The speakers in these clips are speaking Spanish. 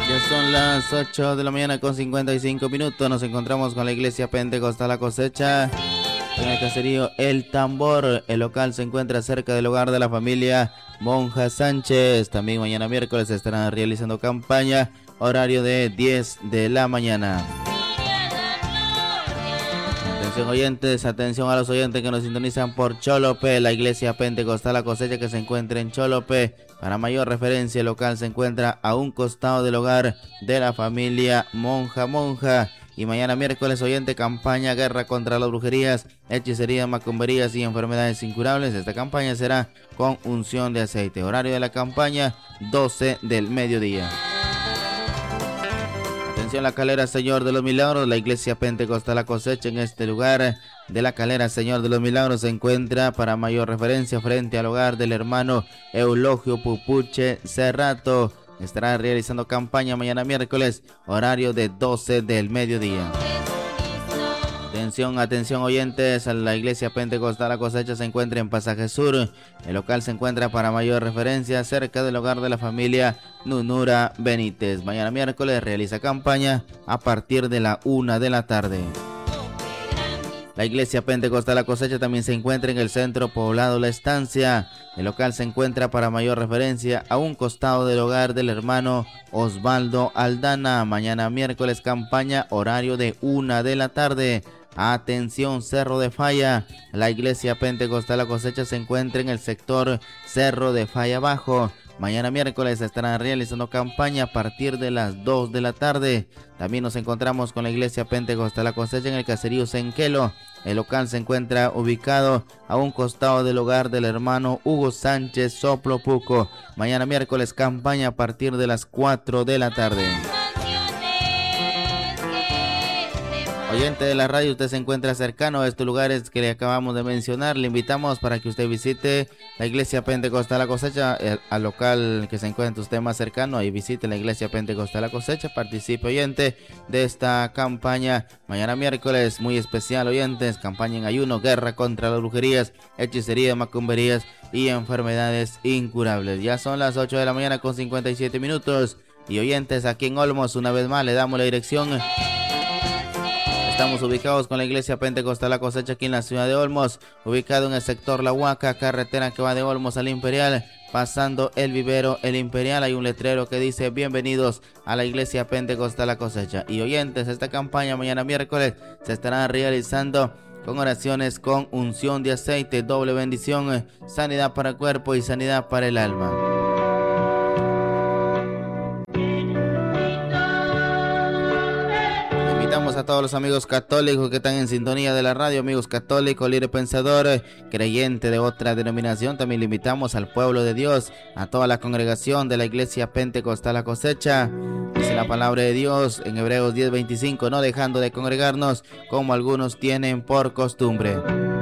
Ya son las 8 de la mañana con 55 minutos. Nos encontramos con la iglesia Pentecostal La Cosecha en el caserío El Tambor. El local se encuentra cerca del hogar de la familia Monja Sánchez. También mañana miércoles estarán realizando campaña, horario de 10 de la mañana. Atención oyentes, atención a los oyentes que nos sintonizan por Cholope, la iglesia Pentecostal La Cosecha que se encuentra en Cholope. Para mayor referencia, el local se encuentra a un costado del hogar de la familia Monja. Y mañana miércoles, oyente, campaña Guerra contra las brujerías, hechicerías, macumberías y enfermedades incurables. Esta campaña será con unción de aceite. Horario de la campaña, 12 del mediodía. Atención, la Calera Señor de los Milagros, la iglesia Pentecostal La Cosecha en este lugar de la Calera Señor de los Milagros se encuentra para mayor referencia frente al hogar del hermano Eulogio Pupuche Cerrato. Estará realizando campaña mañana miércoles, horario de 12 del mediodía. Atención oyentes, la iglesia Pentecostal La Cosecha se encuentra en Pasaje Sur. El local se encuentra para mayor referencia cerca del hogar de la familia Nunura Benítez. Mañana miércoles realiza campaña a partir de la 1 de la tarde. La iglesia Pentecostal La Cosecha también se encuentra en el centro poblado La Estancia. El local se encuentra para mayor referencia a un costado del hogar del hermano Osvaldo Aldana. Mañana miércoles campaña, horario de 1 de la tarde. Atención, Cerro de Falla. La iglesia Pentecostal La Cosecha se encuentra en el sector Cerro de Falla Bajo. Mañana miércoles estarán realizando campaña a partir de las 2 de la tarde. También nos encontramos con la iglesia Pentecostal La Cosecha en el caserío Senquelo. El local se encuentra ubicado a un costado del hogar del hermano Hugo Sánchez Soplopuco. Mañana miércoles campaña a partir de las 4 de la tarde. Oyente de la radio, usted se encuentra cercano a estos lugares que le acabamos de mencionar. Le invitamos para que usted visite la iglesia Pentecostal La Cosecha, al local que se encuentra usted más cercano. Ahí visite la iglesia Pentecostal La Cosecha. Participe, oyente, de esta campaña mañana miércoles muy especial, oyentes. Campaña en ayuno, guerra contra las brujerías, hechicerías, macumberías y enfermedades incurables. Ya son las 8 de la mañana con 57 minutos. Y oyentes, aquí en Olmos, una vez más le damos la dirección. Estamos ubicados con la iglesia Pentecostal La Cosecha aquí en la ciudad de Olmos, ubicado en el sector La Huaca, carretera que va de Olmos al Imperial, pasando el vivero El Imperial. Hay un letrero que dice: bienvenidos a la iglesia Pentecostal La Cosecha. Y oyentes, esta campaña mañana miércoles se estará realizando con oraciones con unción de aceite, doble bendición, sanidad para el cuerpo y sanidad para el alma. Invitamos a todos los amigos católicos que están en sintonía de la radio, amigos católicos, libre pensador, creyente de otra denominación. También le invitamos al pueblo de Dios, a toda la congregación de la iglesia Pentecostal La Cosecha. Dice la palabra de Dios en Hebreos 10:25, no dejando de congregarnos como algunos tienen por costumbre.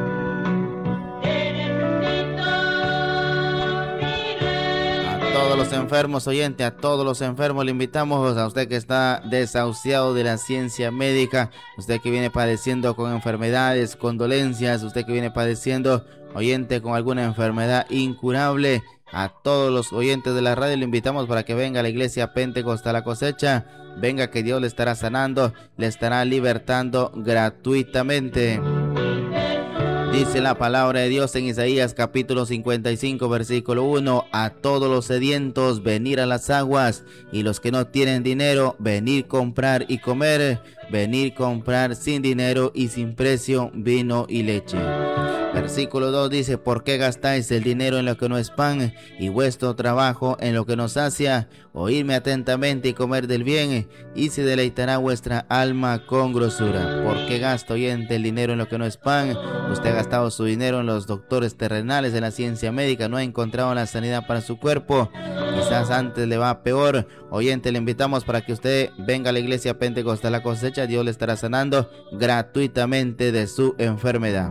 Todos los enfermos, oyente, a todos los enfermos le invitamos, a usted que está desahuciado de la ciencia médica, usted que viene padeciendo con enfermedades, con dolencias, usted que viene padeciendo, oyente, con alguna enfermedad incurable. A todos los oyentes de la radio le invitamos para que venga a la iglesia Pentecostal La Cosecha. Venga, que Dios le estará sanando, le estará libertando gratuitamente. Dice la palabra de Dios en Isaías capítulo 55 versículo 1: a todos los sedientos venir a las aguas, y los que no tienen dinero venir comprar y comer, venir comprar sin dinero y sin precio vino y leche. Versículo 2 dice: ¿por qué gastáis el dinero en lo que no es pan, y vuestro trabajo en lo que no sacia? Oírme atentamente y comer del bien, y se deleitará vuestra alma con grosura. ¿Por qué gasta, oyente, el dinero en lo que no es pan? Usted ha gastado su dinero en los doctores terrenales, en la ciencia médica, no ha encontrado la sanidad para su cuerpo. Quizás antes le va peor. Oyente, le invitamos para que usted venga a la iglesia Pentecostal La Cosecha. Dios le estará sanando gratuitamente de su enfermedad.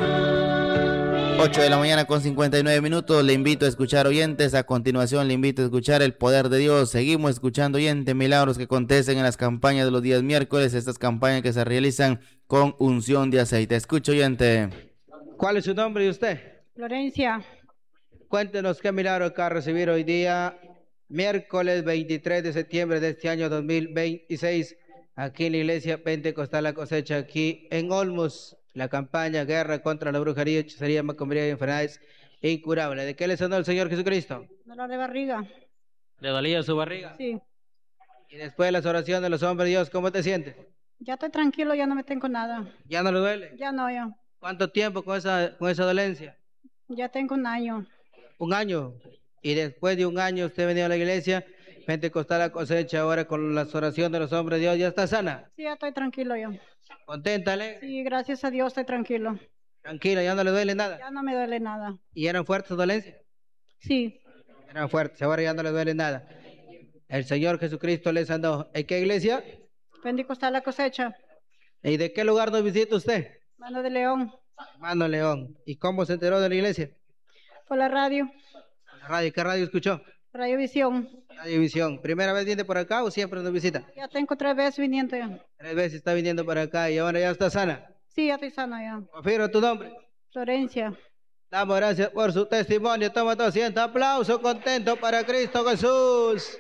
8 de la mañana con 59 minutos. Le invito a escuchar, oyentes. A continuación le invito a escuchar el poder de Dios. Seguimos escuchando, oyentes, milagros que acontecen en las campañas de los días miércoles. Estas campañas que se realizan con unción de aceite. Escucha, oyente. ¿Cuál es su nombre y usted? Florencia. Cuéntenos qué milagro acaba de recibir hoy día miércoles 23 de septiembre de este año 2026, aquí en la Iglesia Pentecostal La Cosecha, aquí en Olmos, la campaña Guerra contra la Brujería, Hechicería, Macumbería y Enfermedades Incurables. ¿De qué le sonó el Señor Jesucristo? Dolor de barriga. ¿Le dolía su barriga? Sí. Y después de las oraciones de los hombres de Dios, ¿cómo te sientes? Ya estoy tranquilo, ya no me tengo nada. ¿Ya no le duele? Ya no, ya. ¿Cuánto tiempo con esa dolencia? Ya tengo un año. Un año. Y después de un año usted venía a la iglesia Pentecostal La Cosecha, ahora con las oraciones de los hombres de Dios, ¿ya está sana? Sí, ya estoy tranquilo yo. ¿Contenta, alegre? Sí, gracias a Dios estoy tranquilo. Tranquila, ya no le duele nada. Ya no me duele nada. ¿Y eran fuertes dolencias? Sí. Eran fuertes, ahora ya no le duele nada. El Señor Jesucristo le sanó. ¿En qué iglesia? Pentecostal La Cosecha. ¿Y de qué lugar nos visita usted? Mano de León. Hermano León. ¿Y cómo se enteró de la iglesia? Por la radio. La radio. ¿Qué radio escuchó? Radio Visión. Radio Visión. ¿Primera vez viene por acá o siempre nos visita? Ya tengo 3 veces viniendo ya. 3 veces está viniendo por acá y ahora ya está sana. Sí, ya estoy sana ya. Confirma tu nombre. Florencia. Damos gracias por su testimonio. Toma tu asiento. Aplauso contento para Cristo Jesús.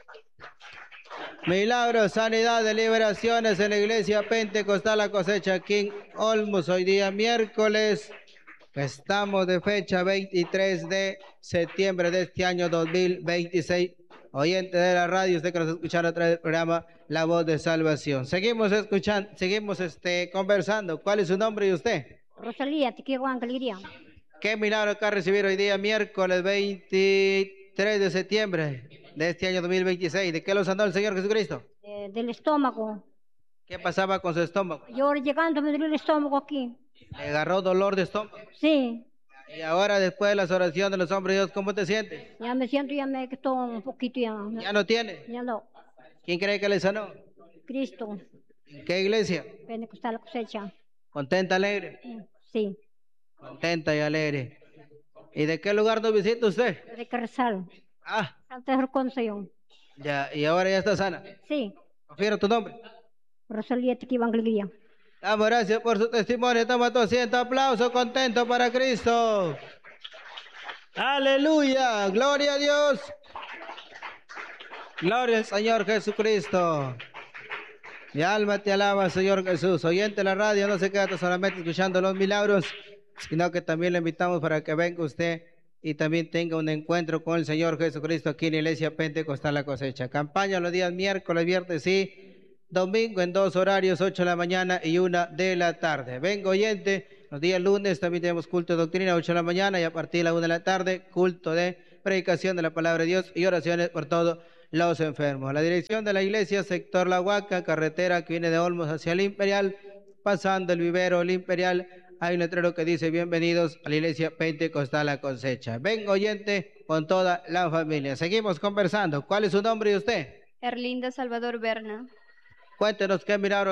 Milagros, sanidad, liberaciones en la iglesia Pentecostal La Cosecha aquí en Olmos. Hoy día miércoles. Estamos de fecha 23 de septiembre de este año 2026. Oyente de la radio, usted que nos escucha a través del programa La Voz de Salvación. Seguimos escuchando, seguimos conversando. ¿Cuál es su nombre y usted? Rosalía, te quiero alegría. ¿Qué milagro acá recibir hoy día miércoles 23 de septiembre de este año 2026? ¿De qué lo sanó el Señor Jesucristo? Del estómago. ¿Qué pasaba con su estómago? Yo ahora llegando me duele el estómago aquí. ¿Le agarró dolor de estómago? Sí, Y ahora después de las oraciones de los hombres de Dios, ¿cómo te sientes? ya me siento, ya me quitó un poquito ya. ¿Ya no tiene? Ya no. ¿Quién cree que le sanó? Cristo, ¿En qué iglesia? Pentecostal La Cosecha. ¿Contenta, alegre? Sí, Contenta y alegre. ¿Y de qué lugar nos visita usted? de Carrizal. Ah, Santa Reconción. ya, y ahora ya está sana. Sí, Confiero tu nombre. Rosalía, te quiero alegría. Damos gracias por su testimonio. Toma tu asiento. Aplauso contento para Cristo. Aleluya. Gloria a Dios. Gloria al Señor Jesucristo. Mi alma te alaba, Señor Jesús. Oyente de la radio, no se queda solamente escuchando los milagros, sino que también le invitamos para que venga usted y también tenga un encuentro con el Señor Jesucristo aquí en la Iglesia Pentecostal La Cosecha. Campaña los días miércoles, viernes y domingo en 2 horarios, 8 de la mañana y 1 de la tarde. Venga, oyente, los días lunes también tenemos culto de doctrina, 8 de la mañana y a partir de la 1 de la tarde, culto de predicación de la palabra de Dios y oraciones por todos los enfermos. La dirección de la iglesia, sector La Huaca, carretera que viene de Olmos hacia el Imperial, pasando el vivero, el Imperial, hay un letrero que dice bienvenidos a la iglesia Pentecostal La Cosecha. Venga, oyente, con toda la familia. Seguimos conversando. ¿Cuál es su nombre y usted? Erlinda Salvador Berna. Cuéntenos qué milagro